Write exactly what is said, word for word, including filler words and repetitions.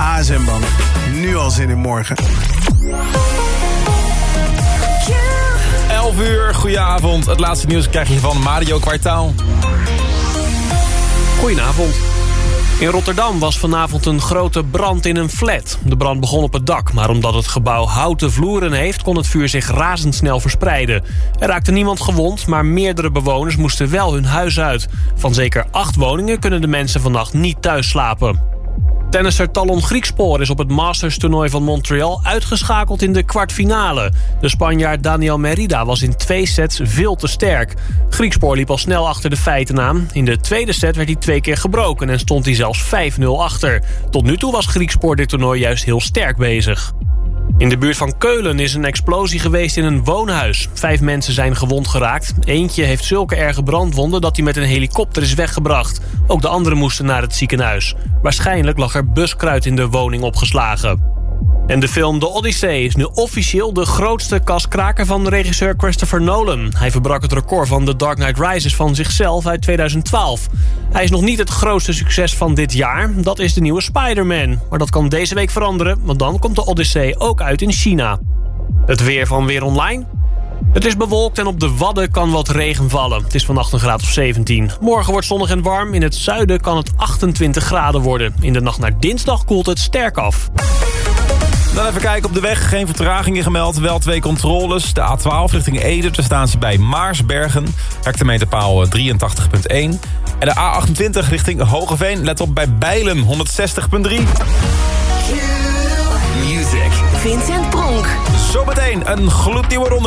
A S M-band. Nu al zin in morgen. elf uur, goedenavond. Het laatste nieuws krijg je van Mario Kwartaal. Goedenavond. In Rotterdam was vanavond een grote brand in een flat. De brand begon op het dak, maar omdat het gebouw houten vloeren heeft, kon het vuur zich razendsnel verspreiden. Er raakte niemand gewond, maar meerdere bewoners moesten wel hun huis uit. Van zeker acht woningen kunnen de mensen vannacht niet thuis slapen. Tennisser Talon Griekspoor is op het Masters-toernooi van Montreal uitgeschakeld in de kwartfinale. De Spanjaard Daniel Merida was in twee sets veel te sterk. Griekspoor liep al snel achter de feiten aan. In de tweede set werd hij twee keer gebroken en stond hij zelfs vijf nul achter. Tot nu toe was Griekspoor dit toernooi juist heel sterk bezig. In de buurt van Keulen is een explosie geweest in een woonhuis. Vijf mensen zijn gewond geraakt. Eentje heeft zulke erge brandwonden dat hij met een helikopter is weggebracht. Ook de anderen moesten naar het ziekenhuis. Waarschijnlijk lag er buskruid in de woning opgeslagen. En de film The Odyssey is nu officieel de grootste kaskraker van regisseur Christopher Nolan. Hij verbrak het record van The Dark Knight Rises van zichzelf uit tweeduizend twaalf. Hij is nog niet het grootste succes van dit jaar. Dat is de nieuwe Spider-Man. Maar dat kan deze week veranderen, want dan komt The Odyssey ook uit in China. Het weer van Weer Online. Het is bewolkt en op de Wadden kan wat regen vallen. Het is vannacht een graad of zeventien. Morgen wordt zonnig en warm. In het zuiden kan het achtentwintig graden worden. In de nacht naar dinsdag koelt het sterk af. Dan even kijken op de weg. Geen vertragingen gemeld. Wel twee controles. De A twaalf richting Ede. Daar staan ze bij Maarsbergen. Hectometerpaal drieëntachtig komma één. En de A achtentwintig richting Hogeveen. Let op bij Bijlen honderdzestig komma drie. Music. Vincent Pronk. Zometeen een gloednieuwe ronde.